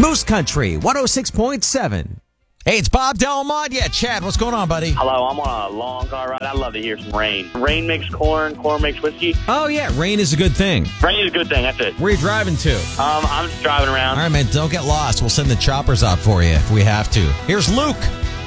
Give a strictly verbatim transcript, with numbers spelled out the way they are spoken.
Moose Country, one oh six point seven. Hey, it's Bob Delmont. Yeah, Chad, what's going on, buddy? Hello, I'm on a long car ride. I'd love to hear some rain. Rain makes corn, corn makes whiskey. Oh, yeah, rain is a good thing. Rain is a good thing, that's it. Where are you driving to? Um, I'm just driving around. All right, man, don't get lost. We'll send the choppers out for you if we have to. Here's Luke.